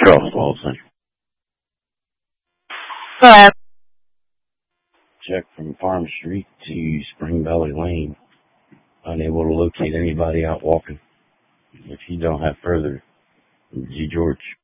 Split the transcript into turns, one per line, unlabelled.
Charles Wilson.
Go ahead.
Check from Farm Street to Spring Valley Lane. Unable to locate anybody out walking. If you don't have further, G. George.